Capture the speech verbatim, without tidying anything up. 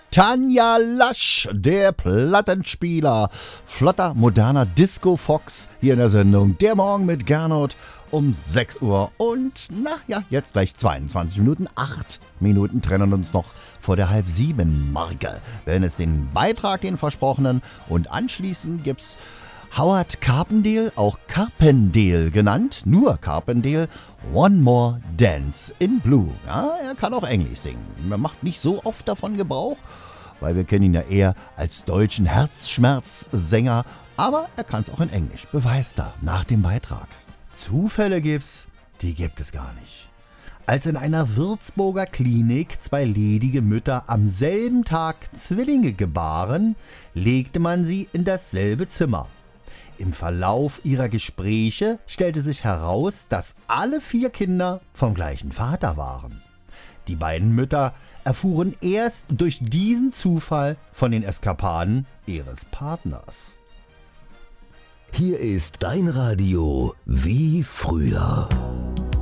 Tanja Lasch, der Plattenspieler. Flotter, moderner Disco-Fox hier in der Sendung. Der Morgen mit Gernot um sechs Uhr. Und na ja, jetzt gleich zweiundzwanzig Minuten. Acht Minuten trennen uns noch vor der halb sieben Marke. Wir werden jetzt den Beitrag, den versprochenen. Und anschließend gibt's Howard Carpendale, auch Carpendale genannt, nur Carpendale, One More Dance in Blue. Ja, er kann auch Englisch singen. Er macht nicht so oft davon Gebrauch, weil wir kennen ihn ja eher als deutschen Herzschmerzsänger, aber er kann es auch in Englisch. Beweist er nach dem Beitrag. Zufälle gibt's, die gibt es gar nicht. Als in einer Würzburger Klinik zwei ledige Mütter am selben Tag Zwillinge gebaren, legte man sie in dasselbe Zimmer. Im Verlauf ihrer Gespräche stellte sich heraus, dass alle vier Kinder vom gleichen Vater waren. Die beiden Mütter erfuhren erst durch diesen Zufall von den Eskapaden ihres Partners. Hier ist dein Radio wie früher.